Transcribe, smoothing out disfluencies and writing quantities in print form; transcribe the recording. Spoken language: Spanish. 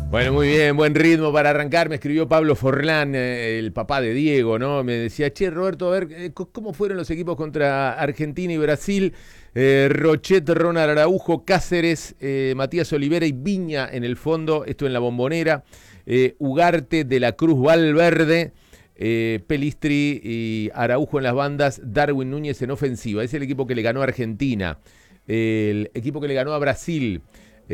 Bueno, muy bien, buen ritmo para arrancar. Me escribió Pablo Forlán, el papá de Diego, ¿no? Me decía, che, Roberto, a ver, ¿cómo fueron los equipos contra Argentina y Brasil? Rochet, Ronald Araujo, Cáceres, Matías Olivera y Viña en el fondo, esto en la Bombonera. Ugarte, De la Cruz, Valverde, Pelistri y Araujo en las bandas, Darwin Núñez en ofensiva. Es el equipo que le ganó a Argentina, el equipo que le ganó a Brasil.